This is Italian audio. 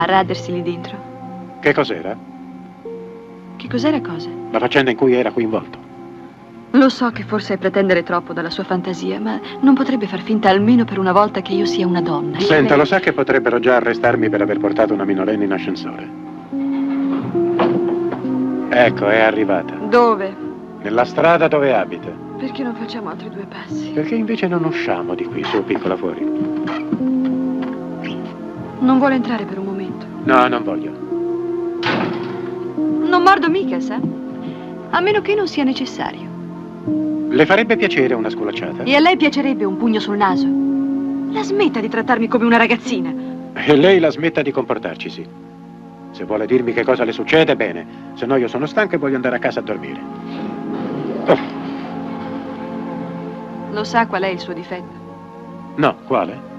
a radersi lì dentro. Che cos'era? Che cos'era cosa? La faccenda in cui era coinvolto. Lo so che forse è pretendere troppo dalla sua fantasia, ma non potrebbe far finta almeno per una volta che io sia una donna. Senta, lei... lo sa che potrebbero già arrestarmi per aver portato una minorenne in ascensore? Ecco, è arrivata. Dove? Nella strada dove abita. Perché non facciamo altri 2 passi? Perché invece non usciamo di qui, su, piccola fuori? Non vuole entrare per un momento? No, non voglio. Non mordo mica, sa? A meno che non sia necessario. Le farebbe piacere una sculacciata? E a lei piacerebbe un pugno sul naso? La smetta di trattarmi come una ragazzina. E lei la smetta di comportarcisi. Se vuole dirmi che cosa le succede, bene. Se no io sono stanco e voglio andare a casa a dormire. Oh. Lo sa qual è il suo difetto? No, quale?